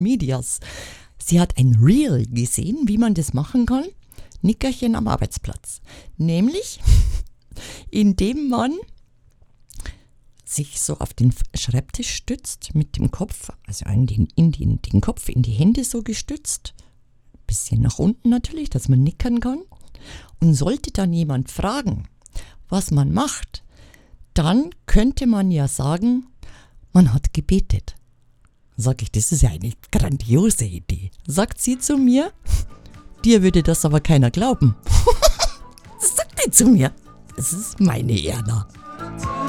Medias. Sie hat ein Reel gesehen, wie man das machen kann. Nickerchen am Arbeitsplatz. Nämlich, indem man sich so auf den Schreibtisch stützt mit dem Kopf, also den Kopf in die Hände so gestützt. Bisschen nach unten natürlich, dass man nickern kann. Und sollte dann jemand fragen, was man macht, dann könnte man ja sagen, man hat gebetet. Sag ich, das ist ja eine grandiose Idee. Sagt sie zu mir, dir würde das aber keiner glauben. Das sagt die zu mir. Das ist meine Erna.